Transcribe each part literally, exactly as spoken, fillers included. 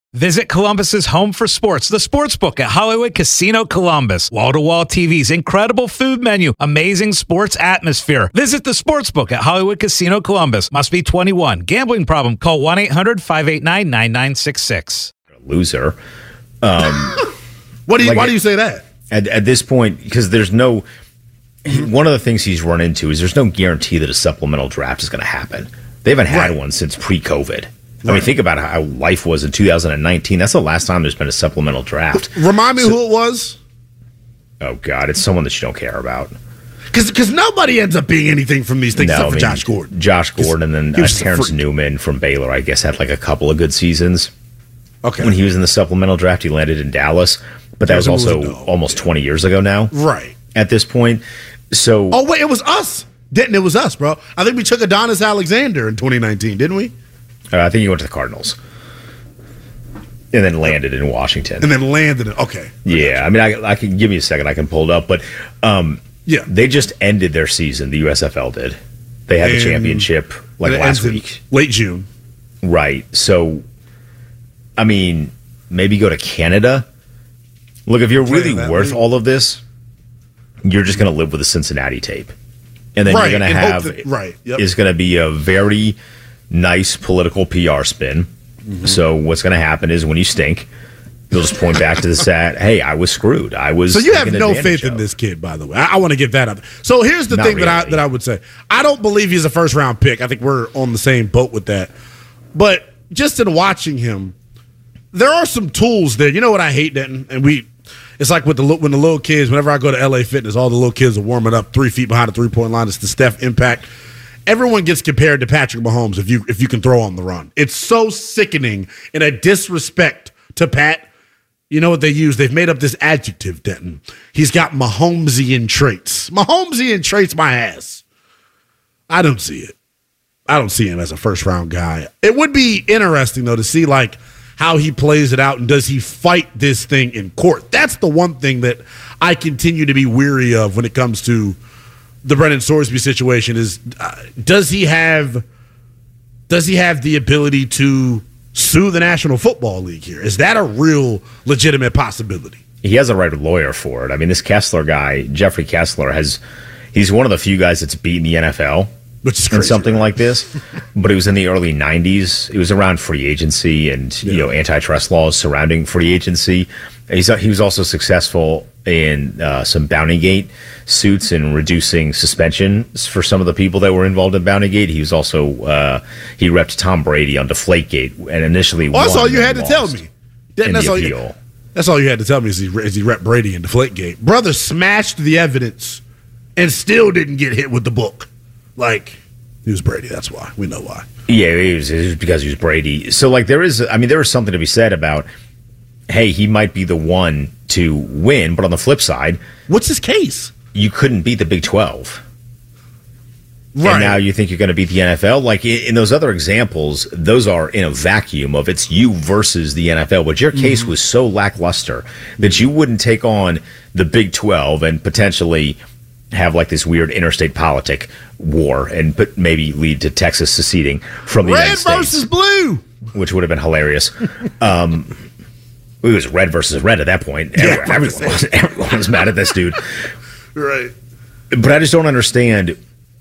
Visit Columbus's home for sports, the Sportsbook at Hollywood Casino Columbus. Wall-to-wall T Vs, incredible food menu, amazing sports atmosphere. Visit the Sportsbook at Hollywood Casino Columbus. Must be twenty-one. Gambling problem? Call one eight hundred five eight nine nine nine six six. Loser. Um, what do you? like why do you say that? At, at this point, because there's no. One of the things he's run into is there's no guarantee that a supplemental draft is going to happen. They haven't had Right. one since pre-COVID. I mean, Right. think about how life was in two thousand nineteen. That's the last time there's been a supplemental draft. Remind me who it was. Oh, God. It's someone that you don't care about. Because nobody ends up being anything from these things No, except I for mean, Josh Gordon. Josh Gordon and he then uh, was just a Terrence freak. Newman from Baylor, I guess, had like a couple of good seasons. Okay. When he was in the supplemental draft, he landed in Dallas. But that was Terrence also Newman was a dog, almost yeah. twenty years ago now. Right. At this point. So, Oh, wait, it was us. Didn't it? was us, bro. I think we took Adonis Alexander in twenty nineteen, didn't we? uh, I think he went to the Cardinals. And then landed in Washington. And then landed it. Okay. Yeah, I mean, I, I can give me a second. I can pull it up, but um, Yeah. they just ended their season. The U S F L did. They had the And- championship like And it last ends in week, late June. right? So, I mean, maybe go to Canada. Look, if you're Play really that worth league. all of this, you're just going to live with a Cincinnati tape, and then Right, you're going to and hope have that- right, yep. is going to be a very nice political P R spin. Mm-hmm. So, what's going to happen is when you stink. You'll just point back to the sad, hey, I was screwed. I was. So you have taken no advantage faith in of." this kid, by the way. I, I want to get that up. So here's the Not thing that I really. that I would say. I don't believe he's a first round pick. I think we're on the same boat with that. But just in watching him, there are some tools there. You know what I hate, Denton? And we, it's like with the li- when the little kids. Whenever I go to L A Fitness, all the little kids are warming up three feet behind the three point line. It's the Steph impact. Everyone gets compared to Patrick Mahomes if you if you can throw on the run. It's so sickening and a disrespect to Pat. You know what they use? They've made up this adjective, Denton. He's got Mahomesian traits. Mahomesian traits my ass. I don't see it. I don't see him as a first-round guy. It would be interesting, though, to see, like, how he plays it out and does he fight this thing in court. That's the one thing that I continue to be weary of when it comes to the Brennan Sorsby situation is uh, does he have does he have the ability to sue the National Football League here? Is that a real legitimate possibility? He has a right lawyer for it. I mean, this Kessler guy, Jeffrey Kessler, has he's one of the few guys that's beaten the N F L Which is in crazy, something right? like this. But it was in the early nineties. It was around free agency and you Yeah. know antitrust laws surrounding free agency. He's he was also successful in uh, some Bountygate suits and reducing suspensions for some of the people that were involved in Bountygate. He was also uh, he repped Tom Brady on Deflategate and initially Oh, that's won all you and had to tell lost me. That- in that's the all you. appeal. That's all you had to tell me is he is he rep Brady in Deflategate. Brother smashed the evidence and still didn't get hit with the book. Like he was Brady. That's why we know why. Yeah, it was, it was because he was Brady. So, like, there is, I mean, there is something to be said about, hey, he might be the one to win, but on the flip side, What's his case? you couldn't beat the Big twelve. Right. And now you think you're going to beat the N F L? Like, in, in those other examples, those are in a vacuum of it's you versus the N F L. But your case was so lackluster that you wouldn't take on the Big twelve and potentially have like this weird interstate politic war and but maybe lead to Texas seceding from the Red United States, versus blue. which would have been hilarious. Um, it was red versus red at that point. Yeah, Everyone, everyone, was, everyone was mad at this dude. Right. But I just don't understand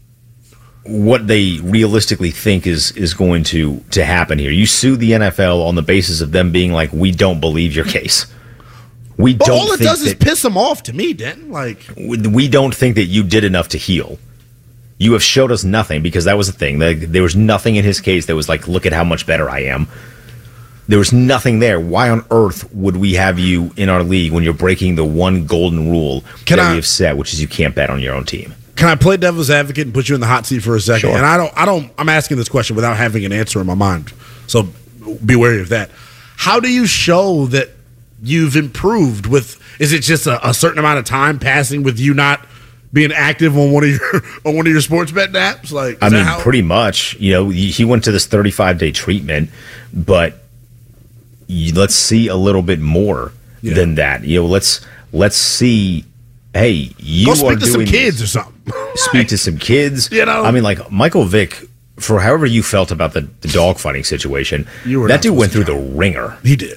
what they realistically think is is going to to happen here. You sue the N F L on the basis of them being like, we don't believe your case. We But don't all it think does is that, piss him off to me, Denton. Like we don't think that you did enough to heal. You have showed us nothing because that was the thing. Like, there was nothing in his case that was like, look at how much better I am. There was nothing there. Why on earth would we have you in our league when you're breaking the one golden rule Can that I- we have set, which is you can't bet on your own team? Can I play devil's advocate and put you in the hot seat for a second? Sure. And I don't, I don't, I'm asking this question without having an answer in my mind. So be wary of that. How do you show that you've improved with, is it just a, a certain amount of time passing with you not being active on one of your, on one of your sports betting apps? Like, is I that mean, how- pretty much. You know, he he went to this thirty-five day treatment, but you, let's see a little bit more Yeah. than that. You know, let's let's see. Hey, you go are speak to some doing kids this. or something. Speak to some kids. You know? I mean, like Michael Vick. For however you felt about the, the dog fighting situation, You were that not dude went through supposed the to ringer. He did.